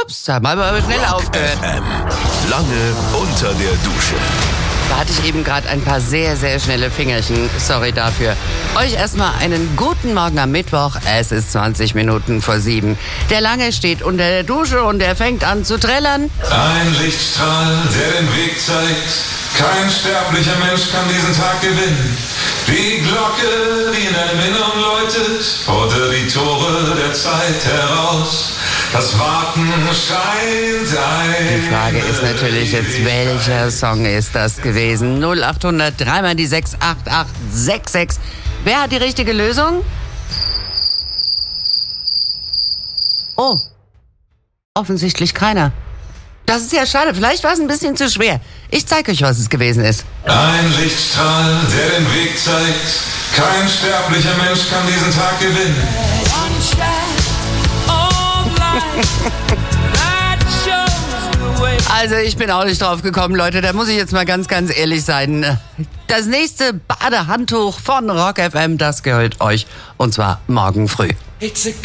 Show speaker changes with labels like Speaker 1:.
Speaker 1: Ups, da haben wir aber schnell aufgehört.
Speaker 2: FM. Lange unter der Dusche.
Speaker 1: Da hatte ich eben gerade ein paar sehr, sehr schnelle Fingerchen. Sorry dafür. Euch erstmal einen guten Morgen am Mittwoch. Es ist 20 Minuten vor 7. Der Lange steht unter der Dusche und er fängt an zu trällern.
Speaker 3: Ein Lichtstrahl, der den Weg zeigt. Kein sterblicher Mensch kann diesen Tag gewinnen. Die Glocke, die in Erinnerung läutet, fordert die Tore der Zeit heraus. Das Warten scheint ein...
Speaker 1: Die Frage ist natürlich jetzt, welcher Song ist das gewesen? 0800 3 die 68866. Wer hat die richtige Lösung? Oh, offensichtlich keiner. Das ist ja schade, vielleicht war es ein bisschen zu schwer. Ich zeige euch, was es gewesen ist.
Speaker 3: Ein Lichtstrahl, der den Weg zeigt. Kein sterblicher Mensch kann diesen Tag gewinnen.
Speaker 1: Also ich bin auch nicht drauf gekommen, Leute, da muss ich jetzt mal ganz, ganz ehrlich sein. Das nächste Badehandtuch von Rock FM, das gehört euch, und zwar morgen früh.
Speaker 4: It's a